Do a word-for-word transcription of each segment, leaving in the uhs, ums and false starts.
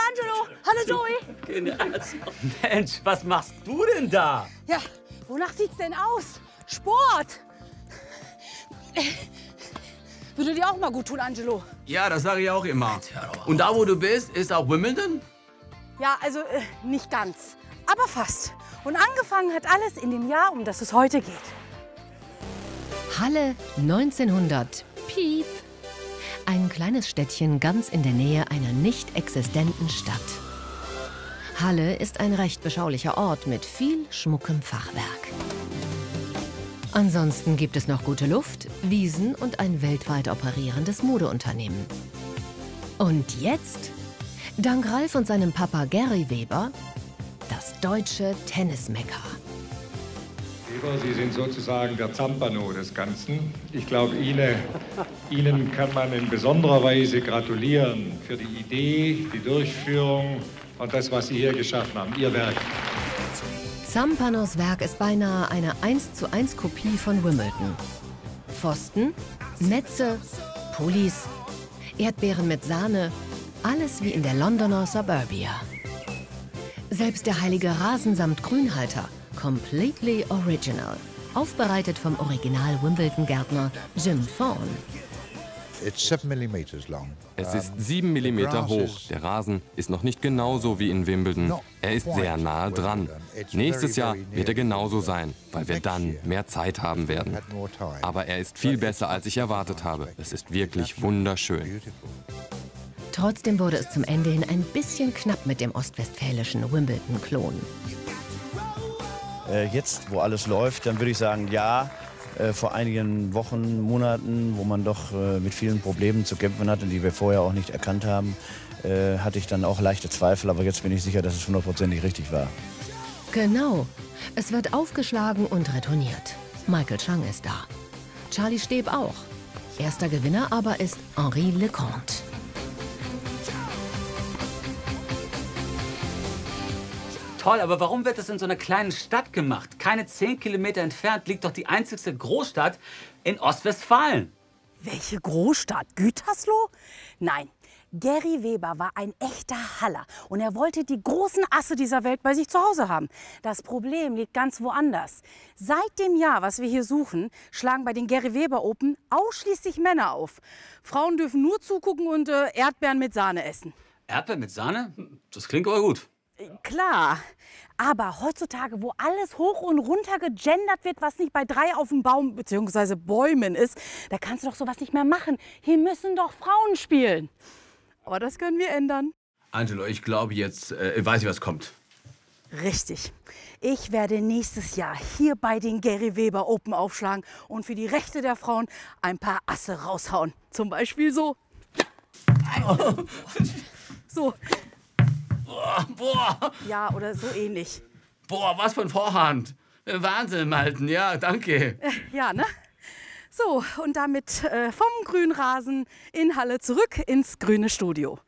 Angelo. Hallo, Joey. Genial. Mensch, was machst du denn da? Ja, wonach sieht's denn aus? Sport. Würde dir auch mal gut tun, Angelo. Ja, das sage ich auch immer. Und da, wo du bist, ist auch Wimbledon? Ja, also äh, nicht ganz, aber fast. Und angefangen hat alles in dem Jahr, um das es heute geht. Halle neunzehnhundert. Piep. Ein kleines Städtchen ganz in der Nähe einer nicht existenten Stadt. Halle ist ein recht beschaulicher Ort mit viel schmuckem Fachwerk. Ansonsten gibt es noch gute Luft, Wiesen und ein weltweit operierendes Modeunternehmen. Und jetzt, dank Ralf und seinem Papa Gary Weber, das deutsche Tennismekka. Weber, Sie sind sozusagen der Zampano des Ganzen. Ich glaube, Ihnen, Ihnen kann man in besonderer Weise gratulieren für die Idee, die Durchführung und das, was Sie hier geschaffen haben, Ihr Werk. Zampanos Werk ist beinahe eine eins zu eins Kopie von Wimbledon. Pfosten, Netze, Pullis, Erdbeeren mit Sahne, alles wie in der Londoner Suburbia. Selbst der heilige Rasen samt Grünhalter, completely original, aufbereitet vom Original-Wimbledon-Gärtner Jim Thorne. Es ist sieben Millimeter hoch. Der Rasen ist noch nicht genauso wie in Wimbledon. Er ist sehr nahe dran. Nächstes Jahr wird er genauso sein, weil wir dann mehr Zeit haben werden. Aber er ist viel besser, als ich erwartet habe. Es ist wirklich wunderschön. Trotzdem wurde es zum Ende hin ein bisschen knapp mit dem ostwestfälischen Wimbledon-Klon. Äh, jetzt, wo alles läuft, dann würde ich sagen, ja. Äh, vor einigen Wochen, Monaten, wo man doch äh, mit vielen Problemen zu kämpfen hatte, die wir vorher auch nicht erkannt haben, äh, hatte ich dann auch leichte Zweifel. Aber jetzt bin ich sicher, dass es hundertprozentig richtig war. Genau. Es wird aufgeschlagen und retourniert. Michael Chang ist da. Charlie Steb auch. Erster Gewinner aber ist Henri Leconte. Toll, aber warum wird das in so einer kleinen Stadt gemacht? Keine zehn Kilometer entfernt liegt doch die einzigste Großstadt in Ostwestfalen. Welche Großstadt? Gütersloh? Nein, Gary Weber war ein echter Haller und er wollte die großen Asse dieser Welt bei sich zu Hause haben. Das Problem liegt ganz woanders. Seit dem Jahr, was wir hier suchen, schlagen bei den Gary Weber Open ausschließlich Männer auf. Frauen dürfen nur zugucken und äh, Erdbeeren mit Sahne essen. Erdbeeren mit Sahne? Das klingt aber gut. Klar, aber heutzutage, wo alles hoch und runter gegendert wird, was nicht bei drei auf dem Baum bzw. Bäumen ist, da kannst du doch sowas nicht mehr machen. Hier müssen doch Frauen spielen. Aber das können wir ändern. Angelo, ich glaube jetzt, äh, weiß ich, was kommt. Richtig. Ich werde nächstes Jahr hier bei den Gary Weber Open aufschlagen und für die Rechte der Frauen ein paar Asse raushauen. Zum Beispiel so. So. Boah, boah. Ja, oder so ähnlich. Boah, was für ein Vorhand. Wahnsinn, Malten. Ja, danke. Ja, ne? So, und damit äh, vom Grünrasen in Halle zurück ins grüne Studio.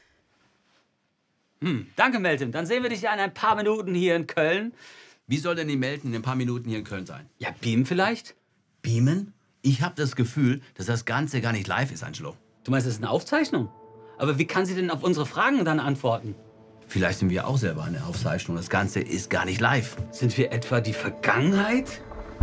Hm, danke, Melton. Dann sehen wir dich ja in ein paar Minuten hier in Köln. Wie soll denn die Melton in ein paar Minuten hier in Köln sein? Ja, beamen vielleicht? Beamen? Ich habe das Gefühl, dass das Ganze gar nicht live ist, Angelo. Du meinst, das ist eine Aufzeichnung? Aber wie kann sie denn auf unsere Fragen dann antworten? Vielleicht sind wir auch selber eine Aufzeichnung. Das Ganze ist gar nicht live. Sind wir etwa die Vergangenheit?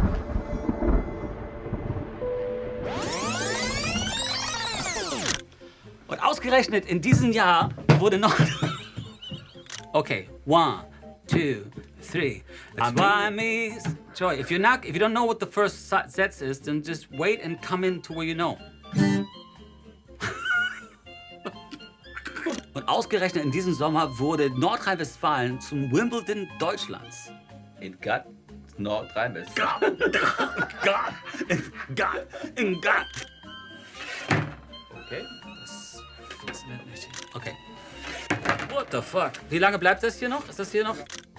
Und ausgerechnet in diesem Jahr wurde noch... Okay, one, two, three. It's why me... Joy, if you're not, if you don't know what the first set is, then just wait and come in to where you know. Und ausgerechnet in diesem Sommer wurde Nordrhein-Westfalen zum Wimbledon Deutschlands. In Gott, Nordrhein-Westfalen. In Gott, in Gott. Okay, das funktioniert nicht. Okay. What the fuck? Wie lange bleibt das hier noch? Ist das hier noch?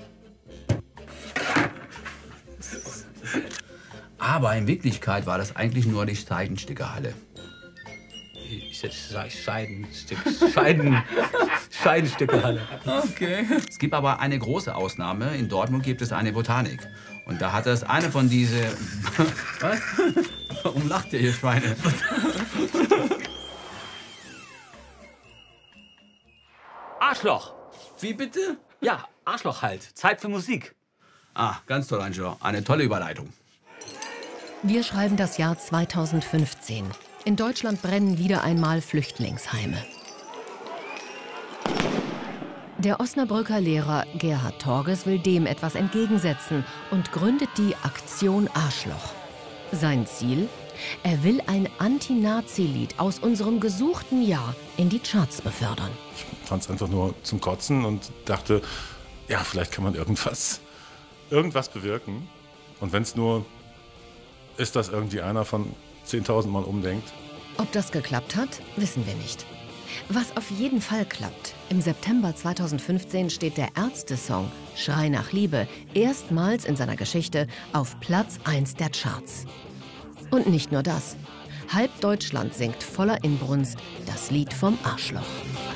Aber in Wirklichkeit war das eigentlich nur die Seidenstückerhalle. Ich sag Scheidenstück, Scheiden, Scheidenstückehalle. Okay. Es gibt aber eine große Ausnahme. In Dortmund gibt es eine Botanik. Und da hat es eine von diese... Was? Warum lacht ihr, ihr Schweine? Ah, Arschloch. Wie bitte? Ja, Arschloch halt. Zeit für Musik. Ah, ganz toll, Angelo. Eine tolle Überleitung. Wir schreiben das Jahr zweitausendfünfzehn. In Deutschland brennen wieder einmal Flüchtlingsheime. Der Osnabrücker Lehrer Gerhard Torges will dem etwas entgegensetzen und gründet die Aktion Arschloch. Sein Ziel? Er will ein Anti-Nazi-Lied aus unserem gesuchten Jahr in die Charts befördern. Ich fand es einfach nur zum Kotzen und dachte, ja, vielleicht kann man irgendwas, irgendwas bewirken. Und wenn es nur ist, dass irgendwie einer von zehntausend Mal umdenkt. Ob das geklappt hat, wissen wir nicht. Was auf jeden Fall klappt: Im September zweitausendfünfzehn steht der Ärzte-Song Schrei nach Liebe erstmals in seiner Geschichte auf Platz eins der Charts. Und nicht nur das. Halb Deutschland singt voller Inbrunst das Lied vom Arschloch.